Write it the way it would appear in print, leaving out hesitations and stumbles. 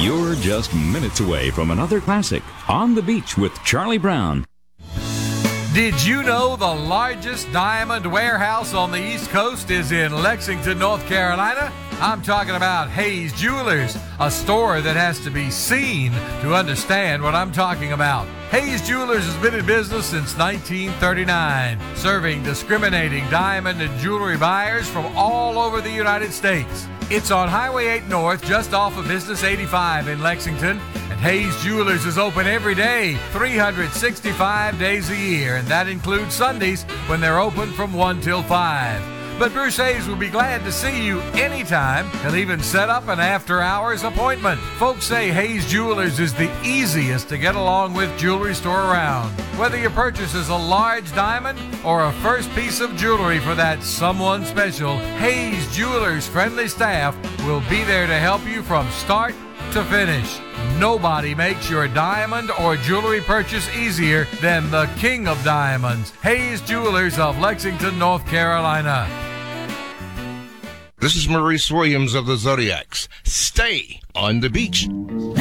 You're just minutes away from another classic, On the Beach with Charlie Brown. Did you know the largest diamond warehouse on the East Coast is in Lexington, North Carolina? I'm talking about Hayes Jewelers, a store that has to be seen to understand what I'm talking about. Hayes Jewelers has been in business since 1939, serving discriminating diamond and jewelry buyers from all over the United States. It's on Highway 8 North, just off of Business 85 in Lexington. And Hayes Jewelers is open every day, 365 days a year, and that includes Sundays when they're open from 1 till 5. But Bruce Hayes will be glad to see you anytime. He'll even set up an after-hours appointment. Folks say Hayes Jewelers is the easiest to get along with jewelry store around. Whether your purchase is a large diamond or a first piece of jewelry for that someone special, Hayes Jewelers' friendly staff will be there to help you from start to finish. Nobody makes your diamond or jewelry purchase easier than the King of Diamonds, Hayes Jewelers of Lexington, North Carolina. This is Maurice Williams of the Zodiacs. Stay on the beach.